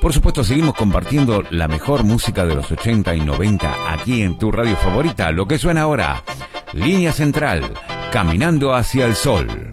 Por supuesto, seguimos compartiendo la mejor música de los 80 y 90 aquí en tu radio favorita. Lo que suena ahora, Línea Central, Caminando hacia el Sol.